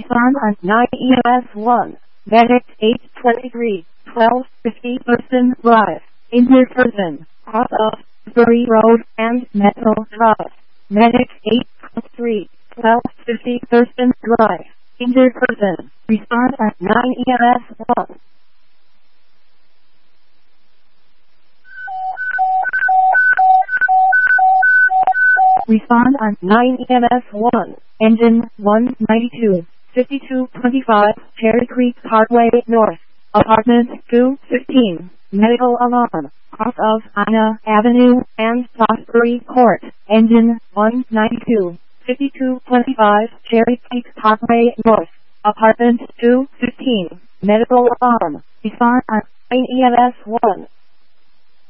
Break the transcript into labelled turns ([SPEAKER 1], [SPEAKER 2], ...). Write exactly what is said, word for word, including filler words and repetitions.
[SPEAKER 1] Respond on nine E M S one. Medic eight twenty-three, twelve fifty person drive. Injured person, cross of Bury Road and Metal Drive. Medic eight twenty-three, twelve fifty person drive. Injured person, respond at nine E M S one. Respond on nine E M S one. Engine one ninety-two, fifty-two twenty-five, Cherry Creek Parkway North. Apartment two fifteen. Medical alarm. Cross of Anna Avenue and Salisbury Court. Engine one ninety-two, fifty-two twenty-five, Cherry Creek Parkway North. Apartment two fifteen. Medical alarm. Respond on nine E M S one.